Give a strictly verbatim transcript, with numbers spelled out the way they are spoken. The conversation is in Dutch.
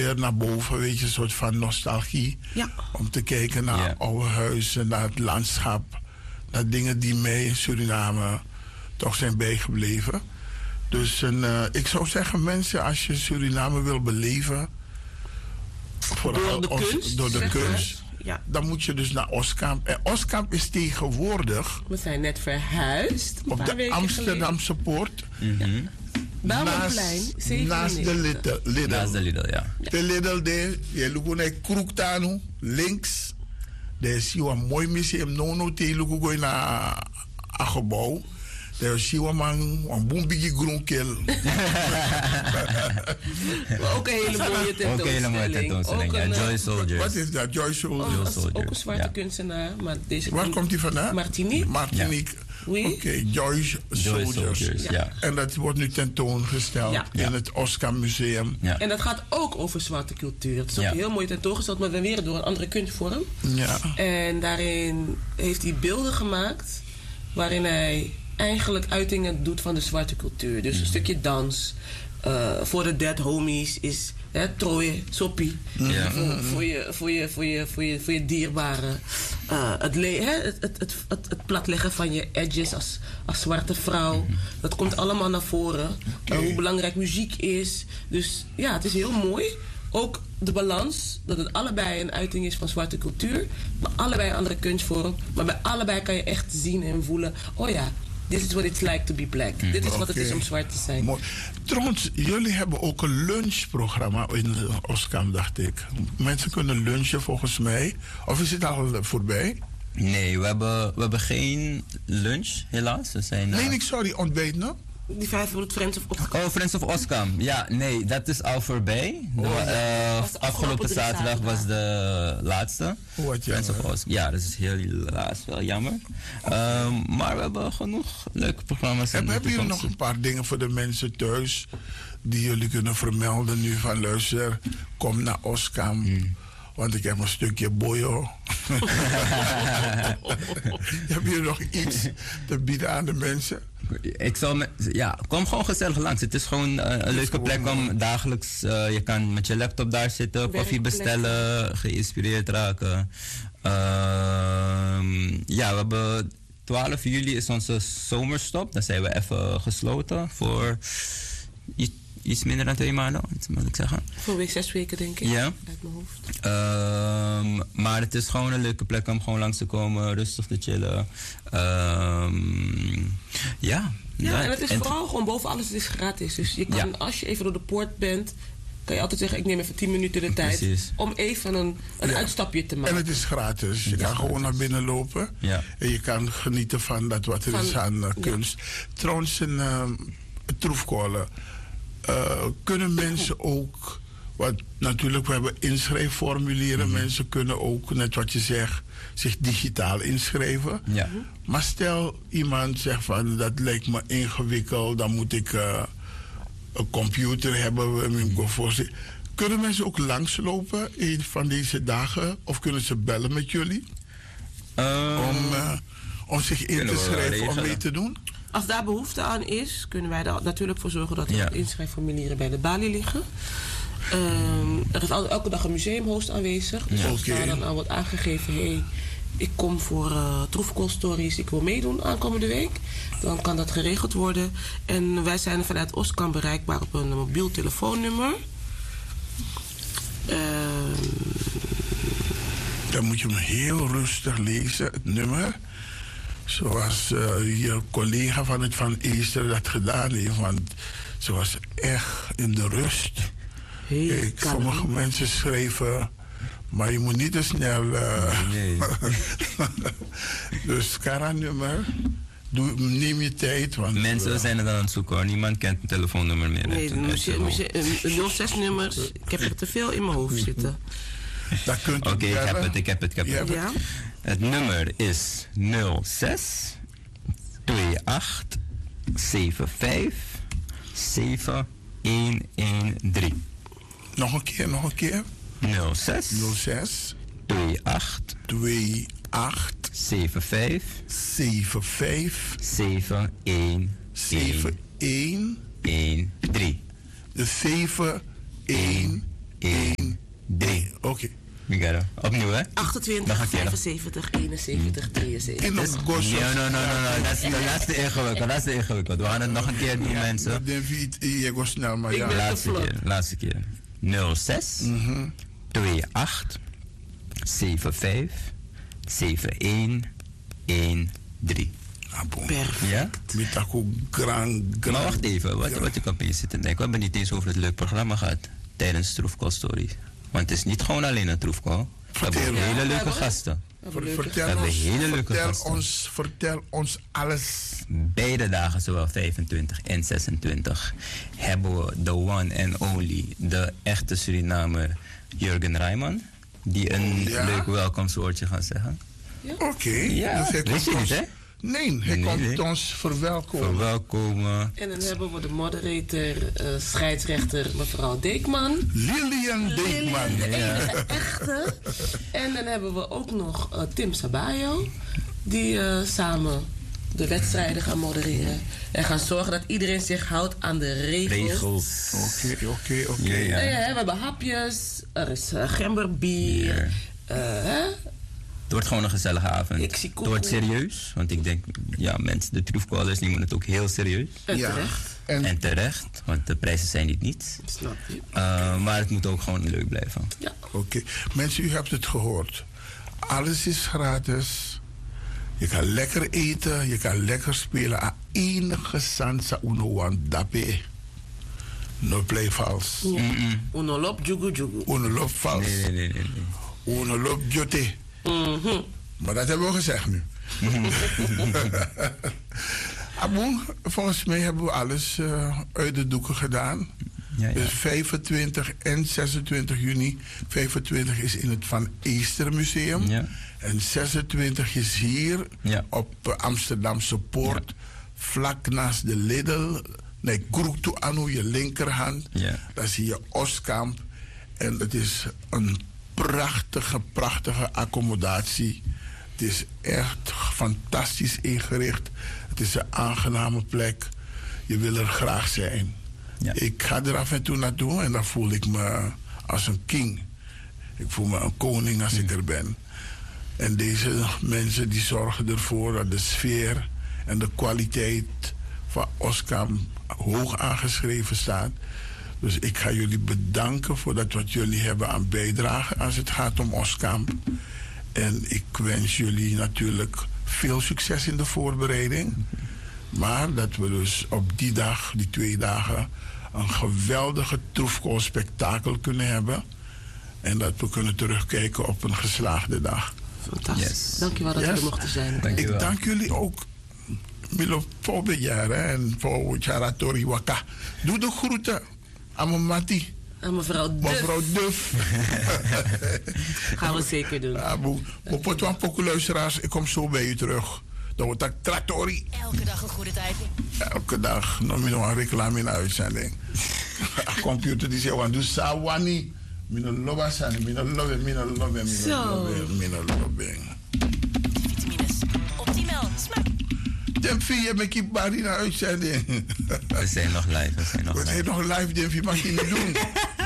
weer naar boven, weet je, een soort van nostalgie. Ja. Om te kijken naar Ja. oude huizen, naar het landschap, naar dingen die mij in Suriname toch zijn bijgebleven. Dus een, uh, ik zou zeggen, mensen, als je Suriname wil beleven, Door de Os- kunst, door de zeg maar. kunst Ja. dan moet je dus naar Oskamp. En Oskamp is tegenwoordig We zijn net verhuisd. Een op paar de weken Amsterdamse poort. Mhm. Belmerplein, Naast, zevenennegentig. naast de Lidl. Lidl. Naast de Lidl, ja. De Lidl, de, je lukt naar Kroektanu, links. Daar is een mooi museum, nono te lukt naar een gebouw. Daar is een man, een boembigi groenkel. Maar ook een hele mooie tentoonstelling. Ook een hele mooie tentoonstelling, Ook ja. een, eh, Joy Soldiers. Wat is dat, Joy Soldiers? Oh, dat is Soldiers, ook een zwarte ja. kunstenaar. Maar deze Waar komt hij vandaan? Martinique. Martinique. Oui. Oké, okay, Joy Soldiers. Soldiers, Ja. ja. En dat wordt nu tentoongesteld Ja. in Ja. het Oscar Museum. Ja. En dat gaat ook over zwarte cultuur. Het is ook Ja. heel mooi tentoongesteld, maar dan weer door een andere kunstvorm. Ja. En daarin heeft hij beelden gemaakt waarin hij eigenlijk uitingen doet van de zwarte cultuur. Dus een stukje dans. Uh, voor de dead homies is hè, trooi, soppie. Ja. Voor, voor, je, voor, je, voor, je, voor, je, voor je dierbaren. Uh, het, le- hè, het, het, het, het, het platleggen van je edges als, als zwarte vrouw. Dat komt allemaal naar voren. Okay. Uh, hoe belangrijk muziek is. Dus ja, het is heel mooi. Ook de balans, dat het allebei een uiting is van zwarte cultuur. Maar allebei een andere kunstvorm. Maar bij allebei kan je echt zien en voelen. Oh ja, this is what it's like to be black. Dit is wat het Oké. is om zwart te zijn. Mooi. Trouwens, jullie hebben ook een lunchprogramma in Oskam, dacht ik. Mensen kunnen lunchen volgens mij. Of is het al voorbij? Nee, we hebben, we hebben geen lunch, helaas. We zijn, uh, Nee, ik sorry, ontbijt nog? Die vijfhonderd Friends of Oscar. Oh, Friends of Oskam. Ja, nee, dat is al voorbij. De, Oh, uh, Was de afgelopen afgelopen drie zaterdag zaterdag. was de laatste. Oh, wat Friends of jammer. Oskam. Ja, dat is helaas wel jammer. Um, maar we hebben genoeg leuke programma's. in Heb, de hebben jullie nog toekomst. een paar dingen voor de mensen thuis die jullie kunnen vermelden nu van luister, kom naar Oskam. Hmm. Want ik heb een stukje boyo. Hebben jullie nog iets te bieden aan de mensen? Ik zal me, ja, kom gewoon gezellig langs. Het is gewoon uh, een leuke gewoon plek om mooi. dagelijks, uh, je kan met je laptop daar zitten, koffie Werkplek. bestellen, geïnspireerd raken. Ehm, ja, we hebben twaalf juli is onze zomerstop. Dan zijn we even gesloten voor iets, iets minder dan twee maanden, moet ik zeggen. Voor week zes weken, denk ik. Ja. Uit mijn hoofd. Ehm, maar het is gewoon een leuke plek om gewoon langs te komen, rustig te chillen. Ehm, ja. Ja, en het is en- vooral gewoon boven alles, het is gratis. Dus je kan, Ja. als je even door de poort bent, kan je altijd zeggen, ik neem even tien minuten de tijd. Precies. Om even een, een Ja. uitstapje te En maken. het is gratis. Je kan gewoon naar binnen lopen. Ja. En je kan genieten van dat wat er Van- is aan uh, ja. kunst. Trouwens, een uh, troefkolen. Uh, kunnen mensen ook... Want natuurlijk, we hebben inschrijfformulieren. Mhm. Mensen kunnen ook, net wat je zegt, zich digitaal inschrijven. Ja. Maar stel iemand zegt van, dat lijkt me ingewikkeld. Dan moet ik uh, een computer hebben. Mm. Kunnen mensen ook langslopen een van deze dagen? Of kunnen ze bellen met jullie? Ehm, Om, uh, om zich in kunnen te we schrijven, om regelen. mee te doen? Als daar behoefte aan is, kunnen wij er natuurlijk voor zorgen dat er Ja. inschrijfformulieren bij de balie liggen. Ehm, er is al- elke dag een museumhost aanwezig. Dus Ja. als Oké. daar dan al wordt aangegeven, hey, ik kom voor uh, Troefkool Stories, ik wil meedoen aankomende week. Dan kan dat geregeld worden. En wij zijn vanuit Oskam bereikbaar op een mobiel telefoonnummer. Ehm, Dan moet je hem heel rustig lezen, het nummer. Zoals uh, je collega van het Van Eester dat gedaan heeft. Want ze was echt in de rust. heel Kijk, kalm. sommige mensen schrijven, maar je moet niet te snel. Uh, Nee. dus Kara-nummer, doe, neem je tijd. Want, Mensen uh, zijn het aan het zoeken hoor. Niemand kent een telefoonnummer meer. Nee, uit- de uit muse- zijn hoofd. muse- eh, nul zes nummers. Ik heb er te veel in mijn hoofd zitten. dat kunt u Oké, ik heb bellen. het, ik heb het, ik heb Je het. hebt Ja? Het nummer is nul zes twee acht zeven vijf zeven een een drie. Nog een keer, nog een keer. nul zes nul zes twee acht twee acht zeven vijf zeven vijf zeven een zeven een een drie. zeven een een oké. Miguel, opnieuw hè? achtentwintig, Nog een keer. vijfenzeventig, eenenzeventig, drieënzeventig. In de gosso. Nee, no, no, no, no. Dat is, dat is te ingewikkeld. Dat is te ingewikkeld. We gaan het nog een keer doen, mensen. Dan vind je go snel, maar Ik ja. ben- Laatste vlot. keer, laatste keer. nul zes twee acht zeven vijf zeven een een drie. Ah, bon. Perfect. Ja? Met ako grand, grand. Maar wacht even, wat, Ja. wat ik opeens zit te denken. We hebben niet eens over het leuk programma gehad tijdens Troefkol Stories. Want het is niet gewoon alleen een Troefkol. We hebben Vertel. hele Ja, leuke hebben we. gasten. Ver- Leuke vertel We hebben ons, hele leuke vertel gasten. ons, vertel ons alles. Beide dagen, zowel vijfentwintig en zesentwintig, hebben we de one and only, de echte Surinamer Jurgen Rijman. Die een Ja. leuk welkomstwoordje gaat zeggen. Oké. Ja, dus hij wist je komt niet, ons- hè? Nee, hij Nee, komt nee. ons verwelkomen. Verwelkomen. En dan hebben we de moderator, eh, scheidsrechter mevrouw Deekman. Lilian Deekman. De enige echte. En dan hebben we ook nog eh, Tim Sabayo. Die eh, samen de wedstrijden gaan modereren. En gaan zorgen dat iedereen zich houdt aan de regels. Regels. Oké, oké, oké. Ja, ja. Ja, ja, we hebben hapjes. Er is uh, gemberbier. Bier. eh, hè? Het wordt gewoon een gezellige avond. Ik zie Het wordt koeken. serieus. Want ik denk, ja, mensen, de troefcallers nemen het ook heel serieus. En Ja. terecht. En En terecht, want de prijzen zijn niet niets. Snap je? Uh, maar het moet ook gewoon leuk blijven. Ja. oké. Mensen, u hebt het gehoord. Alles is gratis. Je kan lekker eten, je kan lekker spelen. A enige sansa uno wan dape. No play vals. Uno lop, jugu jugu. Uno loopt vals. Nee, nee, nee, nee. nee. Uno loopt jote. Mhm. Maar dat hebben we gezegd nu. Aboen, volgens mij hebben we alles eh, uit de doeken gedaan. Ja, ja. Dus vijfentwintig en zesentwintig juni. vijfentwintig is in het Van Eester Museum. Ja. En zesentwintig is hier Ja. op eh, Amsterdamse Poort. Vlak naast de Lidl. Nee, kroek toe aan je linkerhand. Ja. Daar zie je Oskamp. En het is een prachtige, prachtige accommodatie. Het is echt fantastisch ingericht. Het is een aangename plek. Je wil er graag zijn. Ja. Ik ga er af en toe naartoe en dan voel ik me als een king. Ik voel me een koning als ik er ben. En deze mensen die zorgen ervoor dat de sfeer en de kwaliteit van Oskam hoog aangeschreven staat. Dus ik ga jullie bedanken voor dat wat jullie hebben aan bijdrage als het gaat om Oskamp. En ik wens jullie natuurlijk veel succes in de voorbereiding. Maar dat we dus op die dag, die twee dagen, een geweldige troefkoolspektakel kunnen hebben. En dat we kunnen terugkijken op een geslaagde dag. Fantastisch. Yes. Dankjewel dat Yes. we er mochten zijn. Dank je Ik wel. dank jullie ook. Milo volgend jaar hè, en voor Charatori Waka. Doe de groeten aan mijn Mati, En mevrouw Duf mevrouw Duf. gaan we zeker doen. Abu, op een pokoe luisteraars, ik kom zo bij u terug. Dan wordt dat Trattori. Elke dag een goede tijd. Elke dag nog meer een reclame in de uitzending. Computer die zegt, want doe sawani. Mino loba sani, mino lobe, mino lobe, mino Zo. lobe, mino lobe. Vitamines. Optimaal. Smaak. Demfi, je bent die bari naar uitzending. We zijn nog live, we zijn nog We zijn live. nog live, Demfi, mag je niet doen.